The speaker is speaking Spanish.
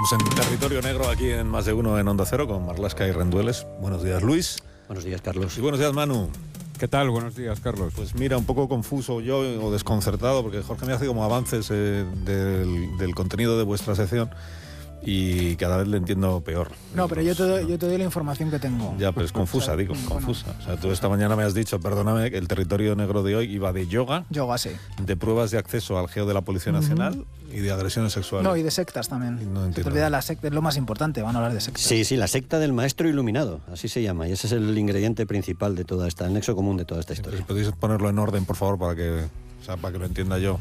Estamos en territorio negro aquí en Más de Uno en Onda Cero con Marlaska y Rendueles. Buenos días, Luis. Buenos días, Carlos. Y buenos días, Manu. ¿Qué tal? Buenos días, Carlos. Pues mira, un poco confuso yo o desconcertado porque Jorge me hace como avances del contenido de vuestra sección y cada vez le entiendo peor. No, pero yo te doy la información que tengo. Ya, pero es confusa, digo, confusa. O sea, tú esta mañana me has dicho, perdóname, que el territorio negro de hoy iba de yoga, Sí. de pruebas de acceso al geo de la Policía Nacional y de agresiones sexuales. No, y de sectas también. No entiendo. Te olvidas la secta, es lo más importante, van a hablar de sectas. Sí, la secta del maestro iluminado, así se llama, y ese es el ingrediente principal de toda esta, el nexo común de toda esta historia. Entonces, ¿podéis ponerlo en orden, por favor, para que lo entienda yo?